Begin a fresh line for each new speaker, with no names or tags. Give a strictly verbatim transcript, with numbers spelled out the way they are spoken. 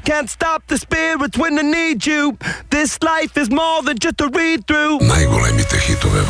Can't stop the spirits when I need you. This life is more than just a read through.
Най-големите хитове